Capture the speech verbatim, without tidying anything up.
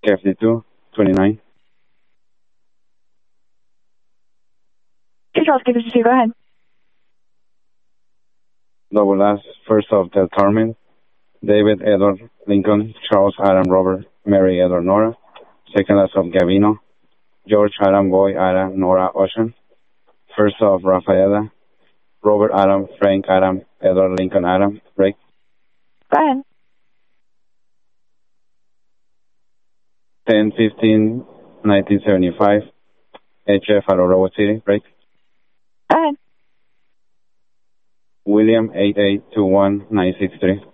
fifty-two, twenty-nine. Charles, give us a go ahead. Double S, first of Del Carmen, David Edward Lincoln, Charles Adam Robert, Mary Edward Nora, second last of Gavino, George Adam Boy Adam Nora Ocean, first of Rafaela, Robert Adam, Frank Adam, Edward Lincoln Adam, break. Go ahead. ten fifteen nineteen seventy-five, H F Aurora City, break. Go ahead. William eight eight two one nine six three.